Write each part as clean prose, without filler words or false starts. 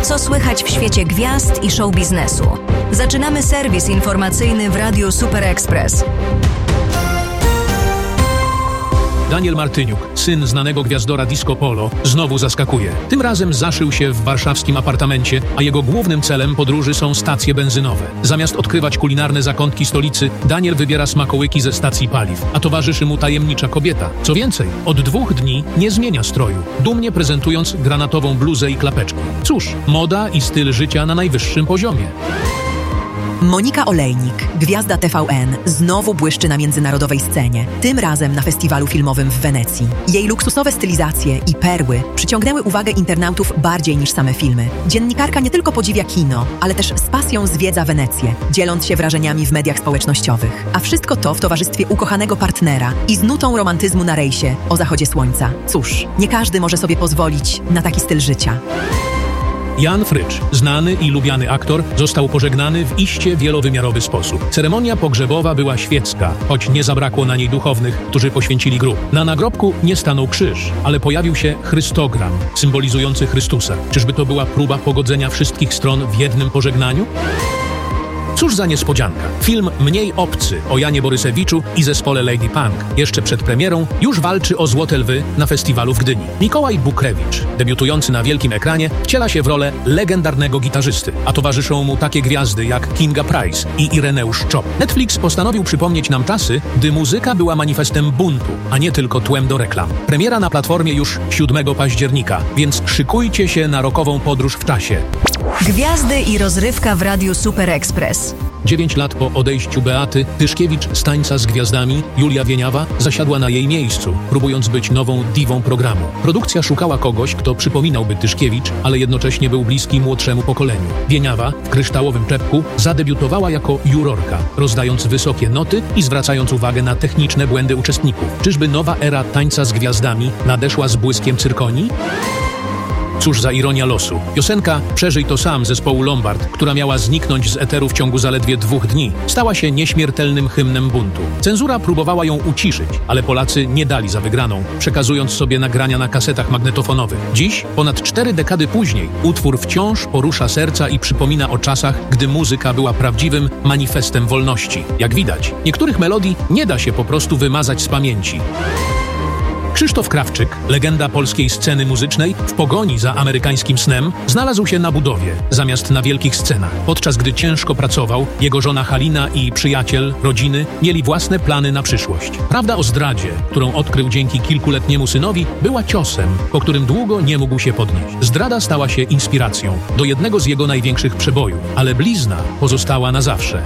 Co słychać w świecie gwiazd i show biznesu? Zaczynamy serwis informacyjny w Radiu Super Express. Daniel Martyniuk, syn znanego gwiazdora disco polo, znowu zaskakuje. Tym razem zaszył się w warszawskim apartamencie, a jego głównym celem podróży są stacje benzynowe. Zamiast odkrywać kulinarne zakątki stolicy, Daniel wybiera smakołyki ze stacji paliw, a towarzyszy mu tajemnicza kobieta. Co więcej, od 2 dni nie zmienia stroju, dumnie prezentując granatową bluzę i klapeczki. Cóż, moda i styl życia na najwyższym poziomie. Monika Olejnik, gwiazda TVN, znowu błyszczy na międzynarodowej scenie, tym razem na festiwalu filmowym w Wenecji. Jej luksusowe stylizacje i perły przyciągnęły uwagę internautów bardziej niż same filmy. Dziennikarka nie tylko podziwia kino, ale też z pasją zwiedza Wenecję, dzieląc się wrażeniami w mediach społecznościowych. A wszystko to w towarzystwie ukochanego partnera i z nutą romantyzmu na rejsie o zachodzie słońca. Cóż, nie każdy może sobie pozwolić na taki styl życia. Jan Frycz, znany i lubiany aktor, został pożegnany w iście wielowymiarowy sposób. Ceremonia pogrzebowa była świecka, choć nie zabrakło na niej duchownych, którzy poświęcili grób. Na nagrobku nie stanął krzyż, ale pojawił się chrystogram, symbolizujący Chrystusa. Czyżby to była próba pogodzenia wszystkich stron w jednym pożegnaniu? Cóż za niespodzianka. Film Mniej obcy o Janie Borysewiczu i zespole Lady Punk jeszcze przed premierą już walczy o Złote Lwy na festiwalu w Gdyni. Mikołaj Bukrewicz, debiutujący na wielkim ekranie, wciela się w rolę legendarnego gitarzysty, a towarzyszą mu takie gwiazdy jak Kinga Price i Ireneusz Czop. Netflix postanowił przypomnieć nam czasy, gdy muzyka była manifestem buntu, a nie tylko tłem do reklam. Premiera na platformie już 7 października, więc szykujcie się na rockową podróż w czasie. Gwiazdy i rozrywka w Radiu Super Express. 9 lat po odejściu Beaty, Tyszkiewicz z Tańca z Gwiazdami, Julia Wieniawa, zasiadła na jej miejscu, próbując być nową diwą programu. Produkcja szukała kogoś, kto przypominałby Tyszkiewicz, ale jednocześnie był bliski młodszemu pokoleniu. Wieniawa w kryształowym czepku zadebiutowała jako jurorka, rozdając wysokie noty i zwracając uwagę na techniczne błędy uczestników. Czyżby nowa era Tańca z Gwiazdami nadeszła z błyskiem cyrkonii? Cóż za ironia losu. Piosenka Przeżyj to sam zespołu Lombard, która miała zniknąć z eteru w ciągu zaledwie 2 dni, stała się nieśmiertelnym hymnem buntu. Cenzura próbowała ją uciszyć, ale Polacy nie dali za wygraną, przekazując sobie nagrania na kasetach magnetofonowych. Dziś, ponad 4 dekady później, utwór wciąż porusza serca i przypomina o czasach, gdy muzyka była prawdziwym manifestem wolności. Jak widać, niektórych melodii nie da się po prostu wymazać z pamięci. Krzysztof Krawczyk, legenda polskiej sceny muzycznej, w pogoni za amerykańskim snem, znalazł się na budowie, zamiast na wielkich scenach. Podczas gdy ciężko pracował, jego żona Halina i przyjaciel, rodziny, mieli własne plany na przyszłość. Prawda o zdradzie, którą odkrył dzięki kilkuletniemu synowi, była ciosem, po którym długo nie mógł się podnieść. Zdrada stała się inspiracją do jednego z jego największych przebojów, ale blizna pozostała na zawsze.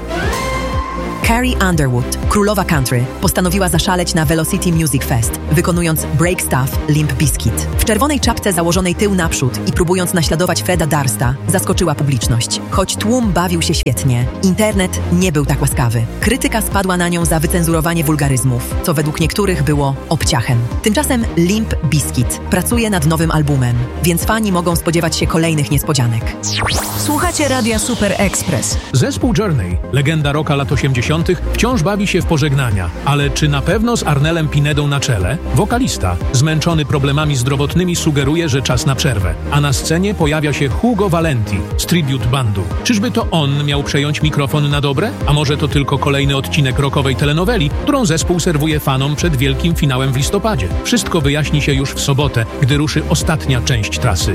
Carrie Underwood, królowa country, postanowiła zaszaleć na Velocity Music Fest, wykonując Break Stuff Limp Bizkit. W czerwonej czapce założonej tył naprzód i próbując naśladować Freda Dursta, zaskoczyła publiczność. Choć tłum bawił się świetnie, internet nie był tak łaskawy. Krytyka spadła na nią za wycenzurowanie wulgaryzmów, co według niektórych było obciachem. Tymczasem Limp Bizkit pracuje nad nowym albumem, więc fani mogą spodziewać się kolejnych niespodzianek. Słuchacie Radia Super Express. Zespół Journey, legenda rocka lat 80., wciąż bawi się w pożegnania, ale czy na pewno z Arnelem Pinedą na czele? Wokalista, zmęczony problemami zdrowotnymi, sugeruje, że czas na przerwę, a na scenie pojawia się Hugo Valenti z tribute bandu. Czyżby to on miał przejąć mikrofon na dobre? A może to tylko kolejny odcinek rockowej telenoweli, którą zespół serwuje fanom przed wielkim finałem w listopadzie? Wszystko wyjaśni się już w sobotę, gdy ruszy ostatnia część trasy.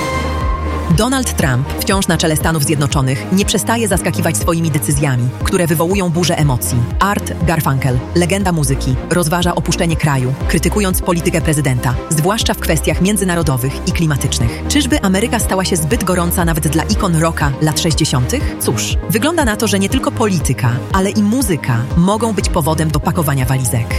Donald Trump, wciąż na czele Stanów Zjednoczonych, nie przestaje zaskakiwać swoimi decyzjami, które wywołują burzę emocji. Art Garfunkel, legenda muzyki, rozważa opuszczenie kraju, krytykując politykę prezydenta, zwłaszcza w kwestiach międzynarodowych i klimatycznych. Czyżby Ameryka stała się zbyt gorąca nawet dla ikon rocka lat 60.? Cóż, wygląda na to, że nie tylko polityka, ale i muzyka mogą być powodem do pakowania walizek.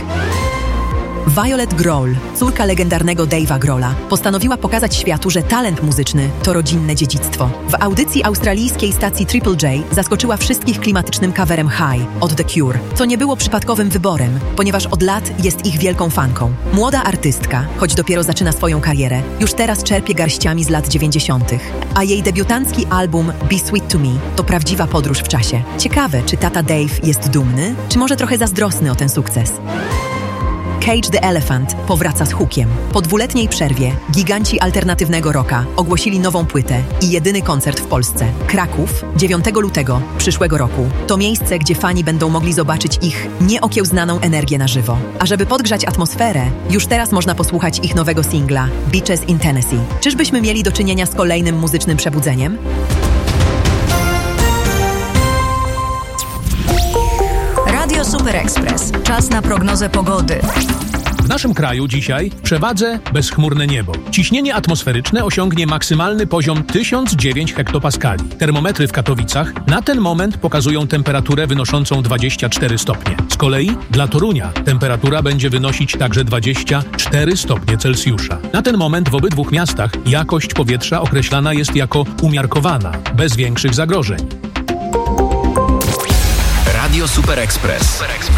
Violet Grohl, córka legendarnego Dave'a Grohla, postanowiła pokazać światu, że talent muzyczny to rodzinne dziedzictwo. W audycji australijskiej stacji Triple J zaskoczyła wszystkich klimatycznym coverem High od The Cure, co nie było przypadkowym wyborem, ponieważ od lat jest ich wielką fanką. Młoda artystka, choć dopiero zaczyna swoją karierę, już teraz czerpie garściami z lat 90., a jej debiutancki album Be Sweet to Me to prawdziwa podróż w czasie. Ciekawe, czy tata Dave jest dumny, czy może trochę zazdrosny o ten sukces. Cage the Elephant powraca z hukiem. Po 2-letniej przerwie giganci alternatywnego rocka ogłosili nową płytę i jedyny koncert w Polsce. Kraków 9 lutego przyszłego roku to miejsce, gdzie fani będą mogli zobaczyć ich nieokiełznaną energię na żywo. A żeby podgrzać atmosferę, już teraz można posłuchać ich nowego singla Beaches in Tennessee. Czyżbyśmy mieli do czynienia z kolejnym muzycznym przebudzeniem? Radio Super Express. Czas na prognozę pogody. W naszym kraju dzisiaj w przewadze bezchmurne niebo. Ciśnienie atmosferyczne osiągnie maksymalny poziom 1009 hektopaskali. Termometry w Katowicach na ten moment pokazują temperaturę wynoszącą 24 stopnie. Z kolei dla Torunia temperatura będzie wynosić także 24 stopnie Celsjusza. Na ten moment w obydwu miastach jakość powietrza określana jest jako umiarkowana, bez większych zagrożeń. Radio Super Express.